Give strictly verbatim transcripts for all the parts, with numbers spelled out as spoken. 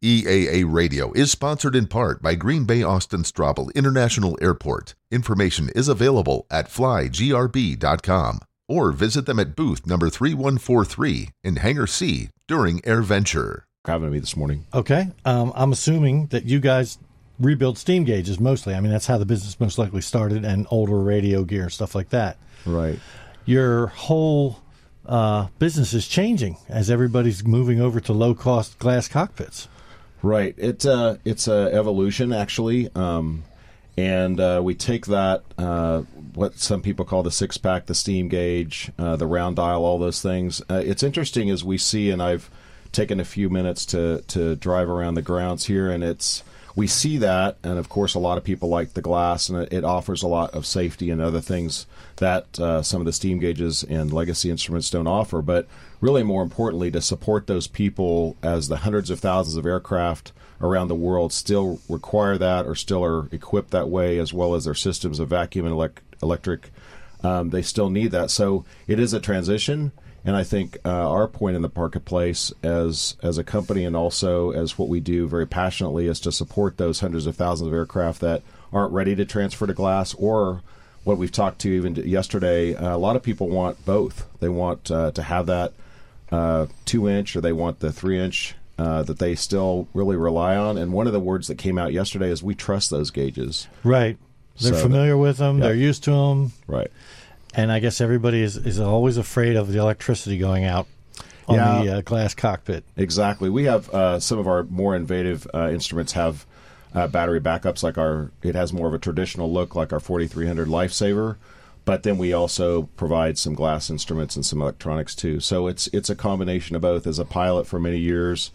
E A A Radio is sponsored in part by Green Bay Austin Straubel International Airport. Information is available at fly g r b dot com or visit them at booth number three one four three in Hangar C during AirVenture. Having me this morning. Okay. Um, I'm assuming that you guys rebuild steam gauges mostly. I mean, that's how the business most likely started, and older radio gear, stuff like that. Right. Your whole uh, business is changing as everybody's moving over to low-cost glass cockpits. Right. It, uh, it's an evolution, actually. Um, and uh, we take that, uh, what some people call the six-pack, the steam gauge, uh, the round dial, all those things. Uh, it's interesting as we see, and I've taken a few minutes to, to drive around the grounds here, and it's we see that, and of course a lot of people like the glass, and it, it offers a lot of safety and other things that uh, some of the steam gauges and legacy instruments don't offer. But really more importantly, to support those people as the hundreds of thousands of aircraft around the world still require that or still are equipped that way, as well as their systems of vacuum and elect- electric, um, they still need that. So it is a transition. And I think uh, our point in the marketplace as as a company, and also as what we do very passionately, is to support those hundreds of thousands of aircraft that aren't ready to transfer to glass, or what we've talked to even yesterday, uh, a lot of people want both. They want uh, to have that uh, two-inch, or they want the three-inch uh, that they still really rely on. And one of the words that came out yesterday is we trust those gauges. Right. They're So familiar that, with them. Yeah. They're used to them. Right. And I guess everybody is, is always afraid of the electricity going out on Yeah. the uh, glass cockpit. Exactly. We have uh, some of our more innovative uh, instruments have uh, battery backups. Like our, it has more of a traditional look, like our forty-three hundred Lifesaver. But then we also provide some glass instruments and some electronics too. So it's it's a combination of both. As a pilot for many years,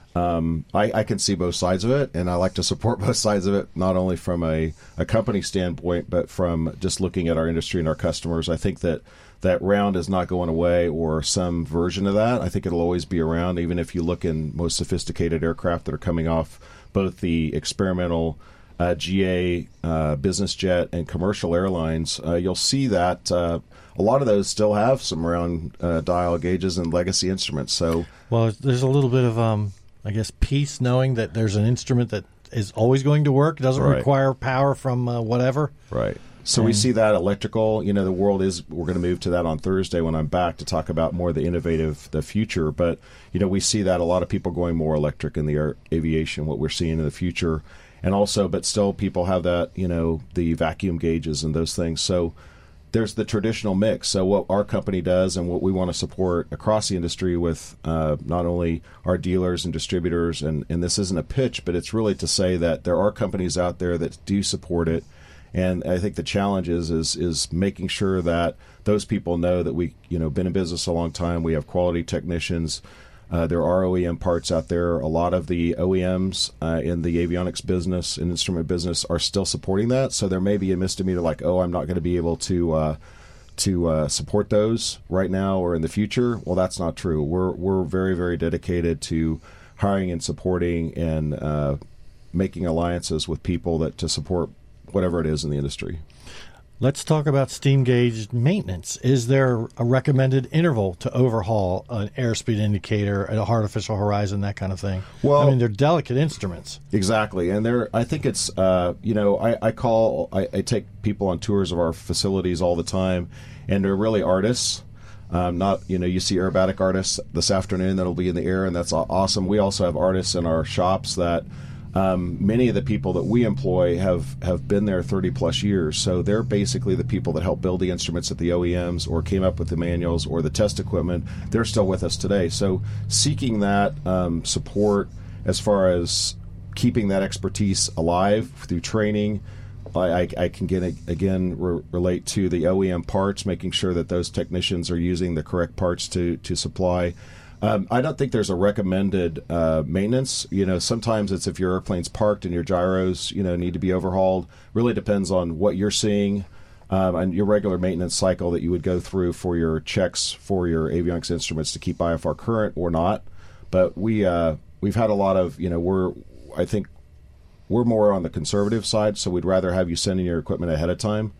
um, I, I can see both sides of it, and I like to support both sides of it, not only from a, a company standpoint, but from just looking at our industry and our customers. I think that that round is not going away, or some version of that. I think it'll always be around, even if you look in most sophisticated aircraft that are coming off both the experimental uh, G A, uh, business jet, and commercial airlines. Uh, you'll see that uh, a lot of those still have some round uh, dial gauges and legacy instruments. So, Well, there's a little bit of, um, I guess, peace knowing that there's an instrument that is always going to work, doesn't Right. require power from uh, whatever. right. So we see that electrical, you know, the world is, we're going to move to that on Thursday when I'm back to talk about more of the innovative, the future. But, you know, we see that a lot of people going more electric in the air, aviation, what we're seeing in the future. And also, but still people have that, you know, the vacuum gauges and those things. So there's the traditional mix. So what our company does and what we want to support across the industry with uh, not only our dealers and distributors, and, and this isn't a pitch, but it's really to say that there are companies out there that do support it. And I think the challenge is, is is making sure that those people know that we, you know, been in business a long time. We have quality technicians. Uh, there are O E M parts out there. A lot of the O E Ms uh, in the avionics business and instrument business are still supporting that. So there may be a misdemeanor like, oh, I'm not going to be able to uh, to uh, support those right now or in the future. Well, that's not true. We're we're very very dedicated to hiring and supporting and uh, making alliances with people that to support whatever it is in the industry. Let's talk about steam gauge maintenance. Is there a recommended interval to overhaul an airspeed indicator, an artificial horizon, that kind of thing? Well, I mean, they're delicate instruments. Exactly, and there, I think it's, uh, you know, I, I call, I, I take people on tours of our facilities all the time, and they're really artists. Um, not, you know, you see aerobatic artists this afternoon that'll be in the air, and that's awesome. We also have artists in our shops that Um, many of the people that we employ have, have been there thirty plus years. So they're basically the people that help build the instruments at the O E Ms or came up with the manuals or the test equipment. They're still with us today. So seeking that um, support as far as keeping that expertise alive through training, I, I, I can get, again, re- relate to the O E M parts, making sure that those technicians are using the correct parts to, to supply. Um, I don't think there's a recommended uh, maintenance. You know, sometimes it's if your airplane's parked and your gyros, you know, need to be overhauled. Really depends on what you're seeing um, and your regular maintenance cycle that you would go through for your checks for your avionics instruments to keep I F R current or not. But we uh, we've had a lot of, you know, we're I think we're more on the conservative side, so we'd rather have you send in your equipment ahead of time.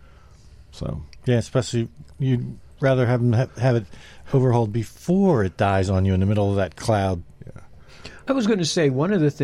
So yeah, especially you'd rather have them ha- have it overhauled before it dies on you in the middle of that cloud. Yeah. I was going to say one of the things